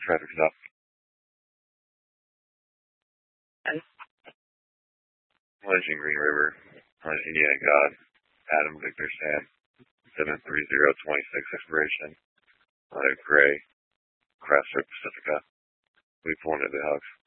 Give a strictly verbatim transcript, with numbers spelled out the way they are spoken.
Traffic stop. Legend Green River. On Indiana God. Adam Victor Sam. seven three zero two six expiration. Uh, Gray. Craftsman Pacifica. We pulling at the Hawks.